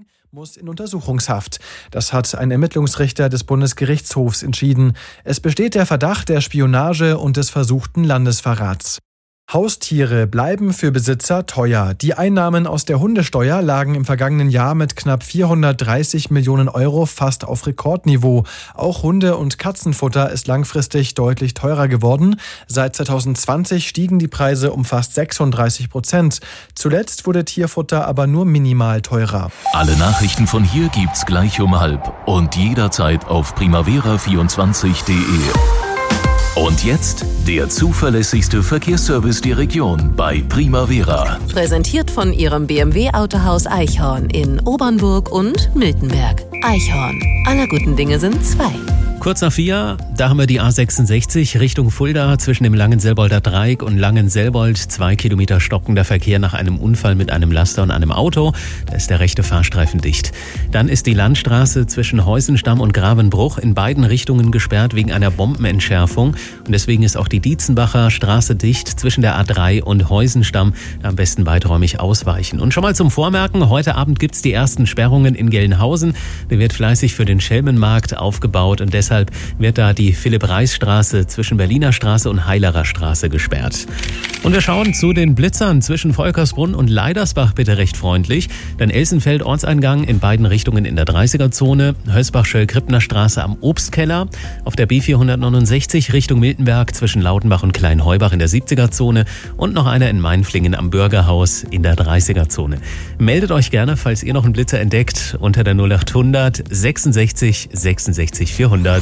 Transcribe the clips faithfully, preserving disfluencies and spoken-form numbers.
muss in Untersuchungshaft. Das hat ein Ermittlungsrichter des Bundesgerichtshofs entschieden. Es besteht der Verdacht der Spionage und des versuchten Landesverrats. Haustiere bleiben für Besitzer teuer. Die Einnahmen aus der Hundesteuer lagen im vergangenen Jahr mit knapp vierhundertdreißig Millionen Euro fast auf Rekordniveau. Auch Hunde- und Katzenfutter ist langfristig deutlich teurer geworden. Seit zweitausendzwanzig stiegen die Preise um fast sechsunddreißig Prozent. Zuletzt wurde Tierfutter aber nur minimal teurer. Alle Nachrichten von hier gibt's gleich um halb und jederzeit auf primavera vierundzwanzig punkt de. Und jetzt der zuverlässigste Verkehrsservice der Region bei Primavera. Präsentiert von Ihrem B M W-Autohaus Eichhorn in Obernburg und Miltenberg. Eichhorn. Aller guten Dinge sind zwei. Kurz nach vier, da haben wir die A sechsundsechzig Richtung Fulda zwischen dem Langenselbolder Dreieck und Langenselbold. Zwei Kilometer stockender Verkehr nach einem Unfall mit einem Laster und einem Auto. Da ist der rechte Fahrstreifen dicht. Dann ist die Landstraße zwischen Heusenstamm und Gravenbruch in beiden Richtungen gesperrt wegen einer Bombenentschärfung. Und deswegen ist auch die Dietzenbacher Straße dicht zwischen der A drei und Heusenstamm. Am besten weiträumig ausweichen. Und schon mal zum Vormerken, heute Abend gibt's die ersten Sperrungen in Gelnhausen. Da wird fleißig für den Schelmenmarkt aufgebaut und deshalb wird da die Philipp-Reis-Straße zwischen Berliner Straße und Heilerer Straße gesperrt. Und wir schauen zu den Blitzern zwischen Volkersbrunn und Leidersbach bitte recht freundlich. Denn Elsenfeld Ortseingang in beiden Richtungen in der dreißiger-Zone, Hösbach-Schöll-Krippner Straße am Obstkeller, auf der B vierhundertneunundsechzig Richtung Miltenberg zwischen Lautenbach und Kleinheubach in der siebziger-Zone und noch einer in Mainflingen am Bürgerhaus in der dreißiger-Zone. Meldet euch gerne, falls ihr noch einen Blitzer entdeckt, unter der null achthundert sechsundsechzig sechsundsechzig vierhundert.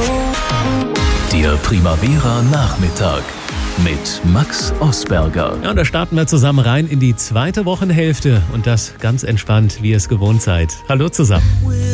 Der Primavera Nachmittag mit Max Osberger. Ja, und da starten wir zusammen rein in die zweite Wochenhälfte und das ganz entspannt, wie ihr es gewohnt seid. Hallo zusammen.